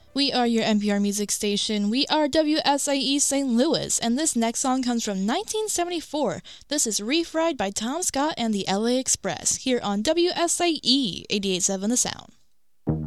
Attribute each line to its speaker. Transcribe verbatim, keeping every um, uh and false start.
Speaker 1: We are your N P R music station. We are W S I E Saint Louis, and this next song comes from nineteen seventy-four. This is Reef Ride by Tom Scott and the L A Express, here on W S I E eighty-eight point seven The Sound.